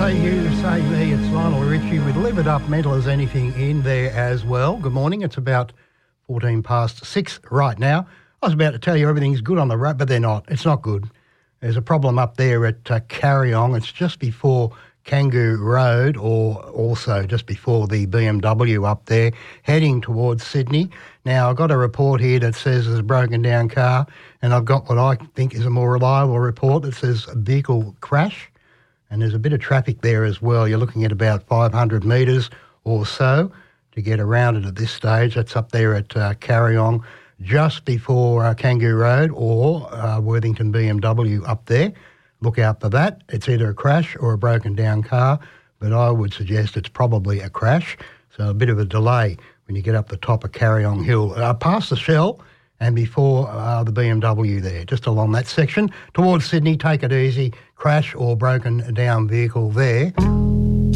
Say you, say me, it's Lionel Richie with Live It Up, Mental as Anything in there as well. Good morning, it's about 14 past 6 right now. I was about to tell you everything's good on the road, but they're not. It's not good. There's a problem up there at Carryong. It's just before Kangaroo Road, or also just before the BMW up there, heading towards Sydney. Now, I've got a report here that says there's a broken down car, and I've got what I think is a more reliable report that says a vehicle crash. And there's a bit of traffic there as well. You're looking at about 500 metres or so to get around it at this stage. That's up there at Carryong, just before Kangaroo Road, or Worthington BMW up there. Look out for that. It's either a crash or a broken down car, but I would suggest it's probably a crash. So a bit of a delay when you get up the top of Carryong Hill, past the Shell and before the BMW there, just along that section. Towards Sydney, take it easy. Crash or broken down vehicle there.